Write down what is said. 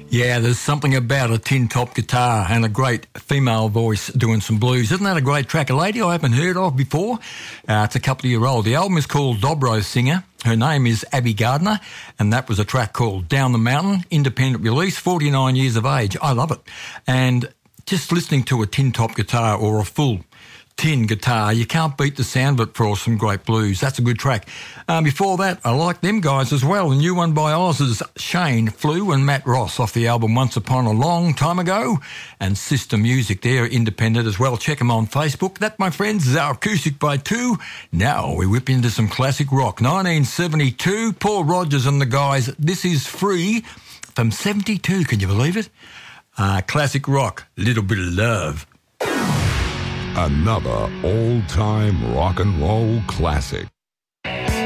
Yeah, there's something about a tin top guitar and a great female voice doing some blues. Isn't that a great track? A lady I haven't heard of before. It's a couple of year old. The album is called Dobro Singer. Her name is Abby Gardner, and that was a track called Down the Mountain, independent release, 49 years of age. I love it. And just listening to a tin top guitar or a full tin guitar, you can't beat the sound of it for some great blues. That's a good track. Before that, I like them guys as well. The new one by Oz's Shane Flew and Matt Ross off the album Once Upon a Long Time Ago, and Sister Music. They're independent as well. Check them on Facebook. That, my friends, is our Acoustic by Two. Now we whip into some classic rock. 1972, Paul Rodgers and the guys. This is Free from 72. Can you believe it? Classic rock, Little Bit of Love. Another old-time rock and roll classic.